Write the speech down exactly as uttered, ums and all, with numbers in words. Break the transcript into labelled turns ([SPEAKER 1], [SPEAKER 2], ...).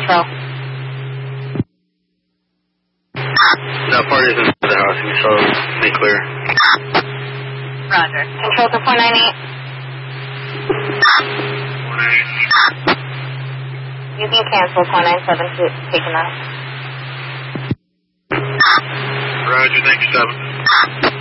[SPEAKER 1] control.
[SPEAKER 2] No parties inside the house, so be clear.
[SPEAKER 1] Roger. Control to four nine eight.
[SPEAKER 2] four nine eight.
[SPEAKER 1] You can cancel four nine seven to take him out.
[SPEAKER 2] Roger, thank you, seven.